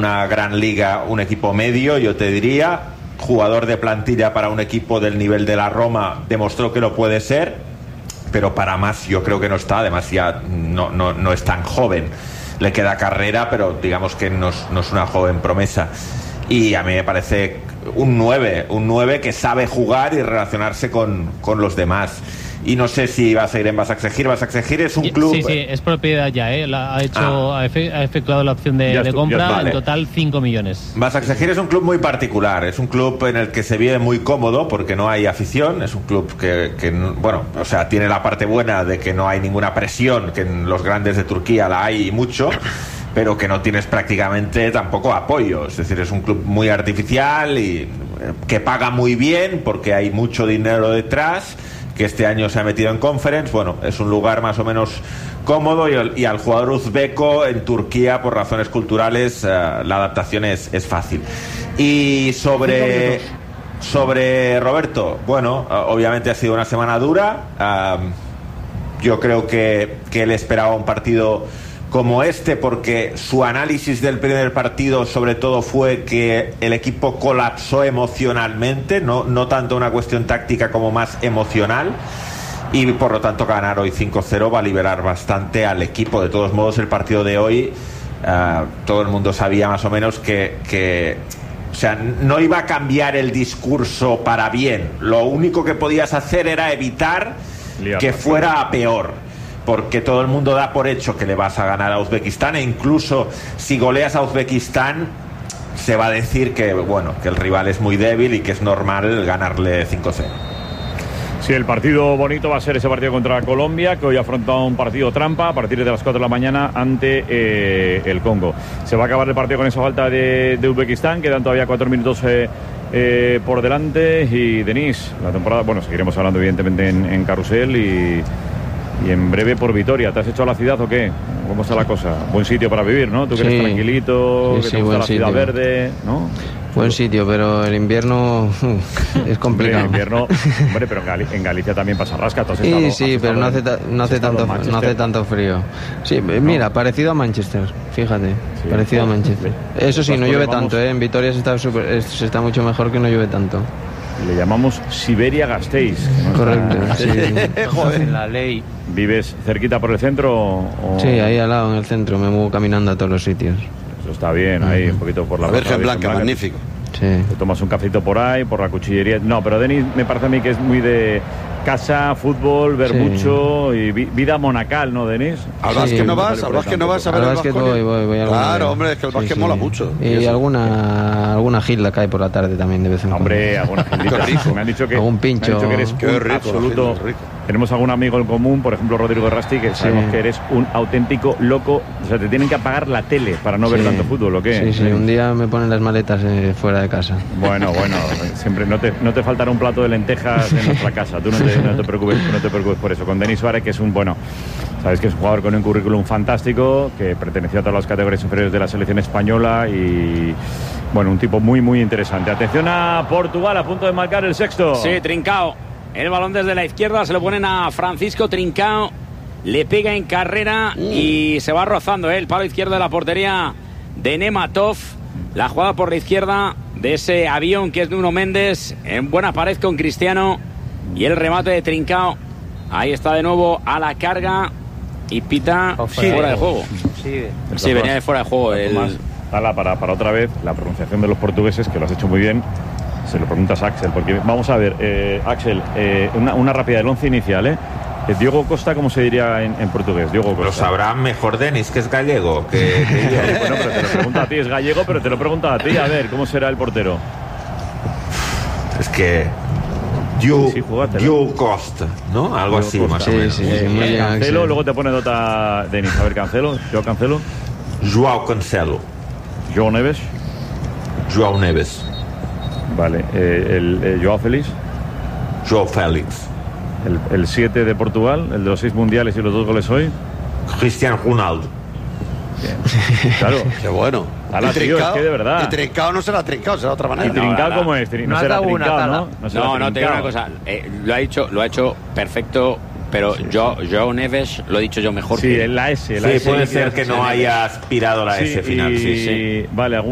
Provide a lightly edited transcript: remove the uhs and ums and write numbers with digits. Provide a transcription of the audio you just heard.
una gran liga, un equipo medio, yo te diría. Jugador de plantilla para un equipo del nivel de la Roma, demostró que lo puede ser, pero para más yo creo que no está. Además ya no es tan joven, le queda carrera, pero digamos que no es una joven promesa. Y a mí me parece un 9 que sabe jugar y relacionarse con los demás. Y no sé si vas a ir en Basaksehir. Basaksehir es un club... Sí, es propiedad ya, ha efectuado la opción de compra, vale. En total 5 millones. Basaksehir es un club muy particular, es un club en el que se vive muy cómodo porque no hay afición, es un club que tiene la parte buena de que no hay ninguna presión, que en los grandes de Turquía la hay y mucho, pero que no tienes prácticamente tampoco apoyo. Es decir, es un club muy artificial y que paga muy bien porque hay mucho dinero detrás, que este año se ha metido en Conference. Bueno, es un lugar más o menos cómodo y al jugador uzbeco en Turquía, por razones culturales, la adaptación es fácil. Y sobre Roberto, bueno, obviamente ha sido una semana dura. Yo creo que él esperaba un partido como este, porque su análisis del primer partido sobre todo fue que el equipo colapsó emocionalmente, no tanto una cuestión táctica como más emocional, y por lo tanto ganar hoy 5-0 va a liberar bastante al equipo. De todos modos, el partido de hoy todo el mundo sabía más o menos que o sea, no iba a cambiar el discurso para bien. Lo único que podías hacer era evitar que fuera a peor, porque todo el mundo da por hecho que le vas a ganar a Uzbekistán, e incluso si goleas a Uzbekistán se va a decir que el rival es muy débil y que es normal ganarle 5-0. Sí, el partido bonito va a ser ese partido contra Colombia, que hoy afronta un partido trampa a partir de las 4 de la mañana ante el Congo. Se va a acabar el partido con esa falta de Uzbekistán, quedan todavía 4 minutos por delante. Y Denis, la temporada, seguiremos hablando evidentemente en Carrusel y en breve por Vitoria. ¿Te has hecho a la ciudad o qué? ¿Cómo está la cosa? Buen sitio para vivir, ¿no? Tú que eres tranquilito, que te gusta la ciudad verde, ¿no? Buen sitio, pero el invierno es complicado. El invierno, hombre, pero en Galicia también pasa rasca. Pero no hace tanto frío. Sí, mira, parecido a Manchester, fíjate, sí, parecido a Manchester. Eso sí, no llueve tanto, En Vitoria se está mucho mejor que no llueve tanto. Le llamamos Siberia Gasteiz. Correcto, sí. Joder, la ley. ¿Vives cerquita por el centro? O... Sí, ahí al lado en el centro, me muevo caminando a todos los sitios. Eso está bien, ahí un poquito por la Virgen Blanca, magnífico. Sí. Te tomas un cafecito por ahí, por la cuchillería. No, pero Denis me parece a mí que es muy de casa, fútbol, ver mucho y vida monacal, ¿no, Denis? ¿Al básquet no vas? ¿Al básquet no vas a ver el básquet? Voy claro, hombre, es que el básquet mola mucho. Y alguna gilda cae por la tarde también de vez en cuando. Hombre, alguna gildita. Me han dicho que algún pincho. Me han dicho que eres un absoluto. Tenemos algún amigo en común, por ejemplo Rodrigo Rasti, que sabemos que eres un auténtico loco. O sea, te tienen que apagar la tele para no ver tanto fútbol, ¿o qué? Sí, un día me ponen las maletas fuera de casa. Bueno, siempre no te faltará un plato de lentejas en nuestra casa. Tú no te preocupes por eso. Con Denis Suárez, que es sabes que es un jugador con un currículum fantástico, que perteneció a todas las categorías inferiores de la selección española y un tipo muy, muy interesante. Atención a Portugal, a punto de marcar el sexto. Sí, Trincao. El balón desde la izquierda se lo ponen a Francisco Trincao. Le pega en carrera y se va rozando el palo izquierdo de la portería de Nematov. La jugada por la izquierda de ese avión que es Nuno Méndez en buena pared con Cristiano. Y el remate de Trincao. Ahí está de nuevo a la carga. Y pita fuera de juego. Sí, venía de fuera de juego. Para otra vez la pronunciación de los portugueses, que lo has hecho muy bien. Se lo preguntas a Axel, porque vamos a ver, Axel, una rápida del 11 inicial, Diogo Costa, ¿cómo se diría en portugués? Diogo Costa. Lo sabrá mejor Denis, que es gallego. Que bueno, pero te lo pregunta a ti, es gallego, pero te lo pregunta a ti. A ver, ¿cómo será el portero? Es que Diogo Costa, ¿no? Algo así, más o menos. Sí, muy bien, Cancelo, Axel. luego te pone nota Denis. A ver, Cancelo. Joao Cancelo. Joao Cancelo. Joao Neves. Joao Neves. Vale, el Joao Félix. Joao Félix. El 7 de Portugal, el de los 6 mundiales y los 2 goles hoy. Cristiano Ronaldo. Bien. Claro. Qué bueno. Es que de verdad. Y Trincao no será Trincao, será otra manera. ¿Y Trincao cómo es? No será Trincao, ¿no? No, te digo una cosa. Lo ha hecho perfecto. Pero Joao Neves lo he dicho yo mejor. Sí, la S. Puede ser que no haya aspirado la S final. Sí. Vale,